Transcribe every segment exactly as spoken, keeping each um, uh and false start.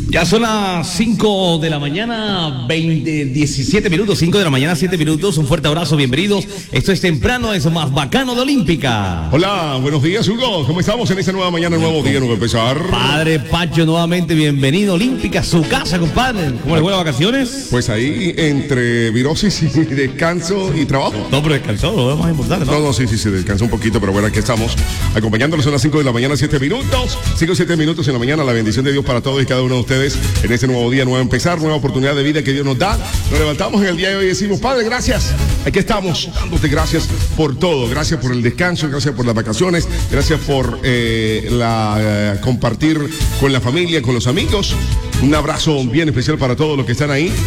Ya son las cinco de la mañana, veinte, diecisiete minutos, cinco de la mañana, siete minutos. Un fuerte abrazo, bienvenidos. Esto es temprano, es más bacano de Olímpica. Hola, buenos días, Hugo. ¿Cómo estamos en esta nueva mañana, nuevo día, nuevo empezar? Padre Pacho, nuevamente bienvenido a Olímpica, su casa, compadre. ¿Cómo le fue las vacaciones? Pues ahí, entre virosis y descanso y trabajo. No, pero descansó, lo más importante, ¿no? No, no, sí, sí, sí, descansó un poquito, pero bueno, aquí estamos, acompañándolos a las cinco de la mañana, siete minutos. cinco, siete minutos en la mañana, la bendición de Dios para todos y cada uno de ustedes en este nuevo día, nuevo empezar, nueva oportunidad de vida que Dios nos da. Nos levantamos en el día de hoy y decimos, Padre, gracias. Aquí estamos, dándote gracias por todo. Gracias por el descanso, gracias por las vacaciones, gracias por eh, la eh, compartir con la familia, con los amigos. Un abrazo bien especial para todos los que están ahí,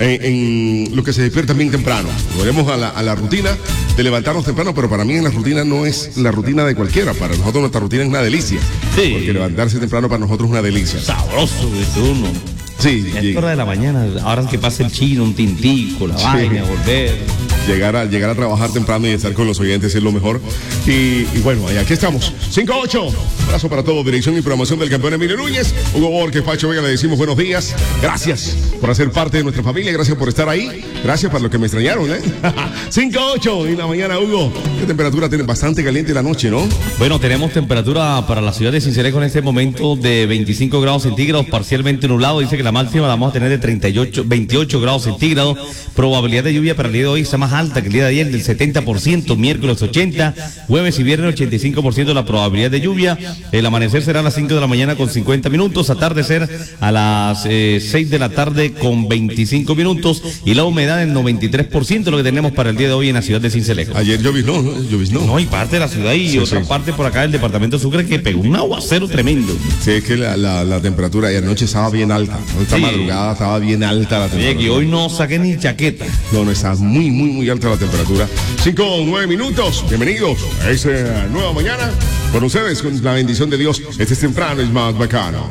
en, en los que se despiertan bien temprano. Volvemos a la, a la rutina de levantarnos temprano, pero para mí en la rutina no es la rutina de cualquiera. Para nosotros nuestra rutina es una delicia. Sí. Porque levantarse temprano para nosotros es una delicia. Sabroso, dice uno. Sí. Es hora de la mañana, ahora que pasa el chino, un tintico, la sí. vaina, volver. Llegar a, llegar a trabajar temprano y estar con los oyentes es lo mejor. Y, y bueno, aquí estamos. cinco ocho. Abrazo para todos. Dirección y programación del campeón Emilio Núñez. Hugo Borges, Pacho Vega, le decimos buenos días. Gracias por hacer parte de nuestra familia. Gracias por estar ahí. Gracias por los que me extrañaron, ¿eh? cinco ocho en la mañana, Hugo. ¿Qué temperatura tiene? Bastante caliente la noche, ¿no? Bueno, tenemos temperatura para la ciudad de Sincelejo en este momento de veinticinco grados centígrados, parcialmente nublado. Dice que la máxima la vamos a tener de treinta y ocho, veintiocho grados centígrados. Probabilidad de lluvia para el día de hoy está más alta que el día de ayer, del setenta por ciento, miércoles ochenta, jueves y viernes ochenta y cinco por ciento la probabilidad de lluvia. El amanecer será a las cinco de la mañana con cincuenta minutos, atardecer a las eh, seis de la tarde con veinticinco minutos y la humedad en noventa y tres por ciento lo que tenemos para el día de hoy en la ciudad de Sincelejo. Ayer lloviznó, ¿no? Lloviznó. No, y parte de la ciudad y sí, otra sí. parte por acá del departamento de Sucre que pegó un aguacero tremendo. Sí, es que la, la, la temperatura ayer noche estaba bien alta, ¿no? Esta sí. madrugada estaba bien alta la temperatura. Oye, que hoy no saqué ni chaqueta. No, no, está muy, muy, muy alta la temperatura. cinco, nueve minutos. Bienvenidos a esta nueva mañana. Con ustedes, con la bendición de Dios. Este es temprano, es más bacano.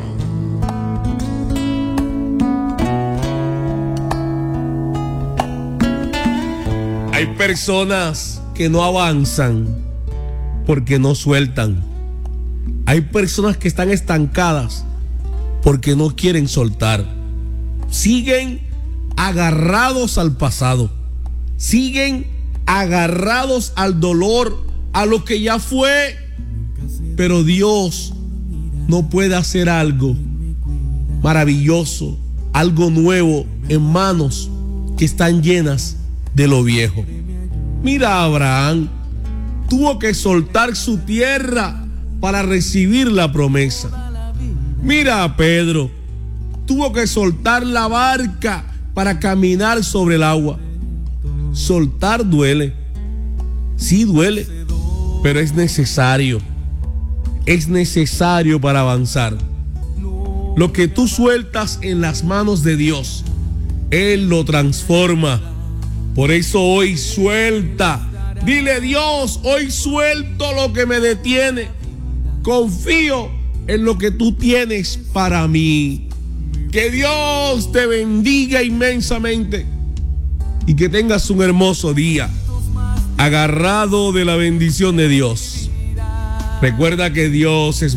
Hay personas que no avanzan porque no sueltan. Hay personas que están estancadas porque no quieren soltar. Siguen agarrados al pasado. Siguen agarrados al dolor, a lo que ya fue. Pero Dios no puede hacer algo maravilloso, algo nuevo en manos que están llenas de lo viejo. Mira a Abraham, tuvo que soltar su tierra para recibir la promesa. Mira a Pedro, tuvo que soltar la barca para caminar sobre el agua. Soltar duele, sí duele, pero es necesario. Es necesario para avanzar. Lo que tú sueltas en las manos de Dios, Él lo transforma. Por eso hoy suelta. Dile, Dios, hoy suelto lo que me detiene. Confío en lo que tú tienes para mí. Que Dios te bendiga inmensamente y que tengas un hermoso día, agarrado de la bendición de Dios. Recuerda que Dios es